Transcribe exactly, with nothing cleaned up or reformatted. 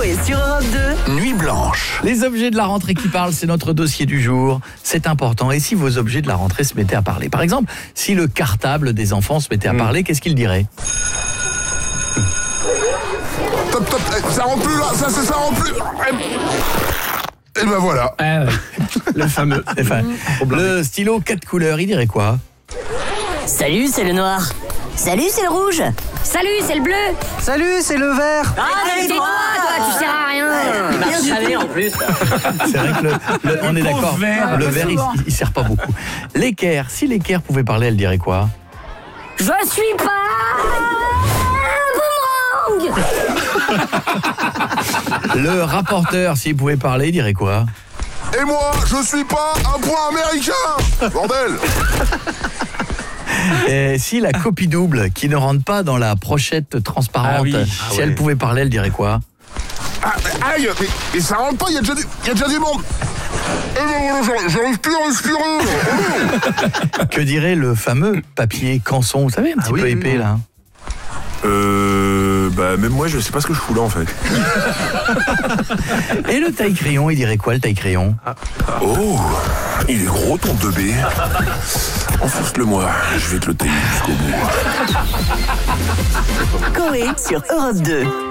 Coé sur Europe deux. Nuit blanche. Les objets de la rentrée qui parlent, c'est notre dossier du jour. C'est important. Et si vos objets de la rentrée se mettaient à parler? Par exemple, si le cartable des enfants se mettait à parler, qu'est-ce qu'il dirait? Top, top, ça rend plus là, ça, ça, ça rend plus. Et ben voilà. Ah ouais. Le fameux. Enfin, le stylo quatre couleurs, il dirait quoi? Salut, c'est le noir. Salut, c'est le rouge. Salut, c'est le bleu. Salut, c'est le vert. Ah, mais c'est toi, toi, tu sers à rien. Il m'a chavé en plus. C'est vrai que le, le- on est d'accord. Le vert, il, il sert pas beaucoup. L'équerre, si l'équerre pouvait parler, elle dirait quoi? Je suis pas un boomerang. Le rapporteur, s'il pouvait parler, il dirait quoi? Et moi, je suis pas un point américain. Bordel. Et si la copie double, qui ne rentre pas dans la brochette transparente, Ah oui. Ah si ouais. elle pouvait parler, elle dirait quoi? Ah, aïe, mais, mais ça rentre pas, il y a déjà du, il y a déjà du monde. Et ben voilà, j'arrive- j'arrive plus à respirer. Que dirait le fameux papier canson, vous savez, un petit oui, peu oui, épais oui. là? Euh, bah même moi je sais pas ce que je fous là en fait. Et le taille-crayon, il dirait quoi le taille-crayon? Oh, il est gros ton deux B. Enfonce-le moi, je vais te le tailler jusqu'au bout. Coé sur Europe deux.